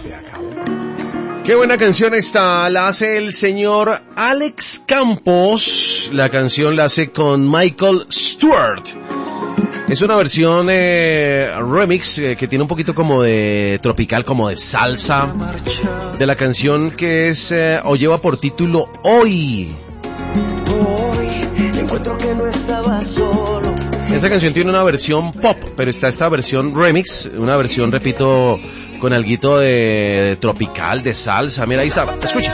se acabó. Qué buena canción esta, la hace el señor Alex Campos, la canción la hace con Michael Stewart. Es una versión remix que tiene un poquito como de tropical, como de salsa, de la canción que es o lleva por título Hoy. Encuentro que no estaba solo. Esa canción tiene una versión pop, pero está esta versión remix, una versión, repito, con alguito de tropical, de salsa. Mira, ahí está, escucha.